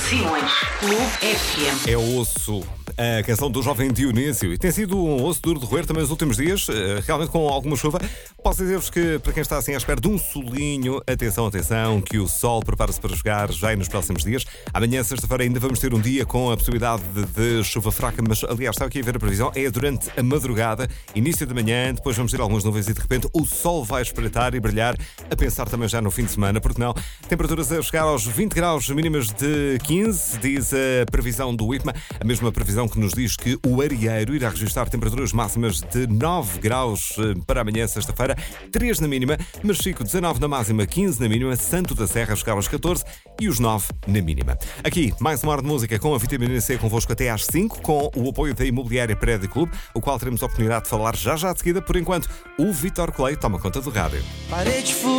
Simões, Clube FM. É Osso, a canção do jovem Dionísio. E tem sido um osso duro de roer também nos últimos dias, realmente com alguma chuva. Posso dizer-vos que, para quem está assim à espera de um solinho, atenção, que o sol prepara-se para jogar já nos próximos dias. Amanhã, sexta-feira, ainda vamos ter um dia com a possibilidade de chuva fraca, mas, aliás, está aqui a ver a previsão, é durante a madrugada, início da manhã, depois vamos ter algumas nuvens e, de repente, o sol vai espreitar e brilhar, a pensar também já no fim de semana, porque não? Temperaturas a chegar aos 20 graus, mínimas de 15, diz a previsão do IPMA, a mesma previsão que nos diz que o Arieiro irá registrar temperaturas máximas de 9 graus para amanhã, sexta-feira, 3 na mínima, Machico 19 na máxima, 15 na mínima, Santo da Serra chegar aos 14 e os 9 na mínima. Aqui, mais uma hora de música com a Vitamina C convosco até às 5, com o apoio da Imobiliária Prédio Clube, o qual teremos a oportunidade de falar já de seguida. Por enquanto, o Vítor Clay toma conta do rádio.